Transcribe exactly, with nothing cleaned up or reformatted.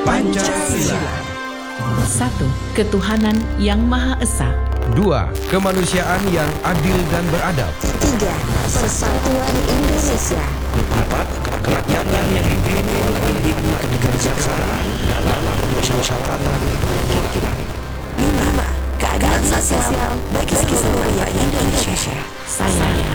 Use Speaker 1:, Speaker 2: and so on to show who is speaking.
Speaker 1: Pancasila.
Speaker 2: Satu, ketuhanan yang Maha Esa.
Speaker 1: Dua, kemanusiaan yang adil dan beradab.
Speaker 3: Tiga, persatuan Indonesia.
Speaker 4: Empat, kerakyatan yang dipimpin oleh kebijaksanaan dalam musyawaratan kehakiman.
Speaker 3: Lima, keadilan sosial bagi seluruh rakyat Indonesia.
Speaker 2: Saya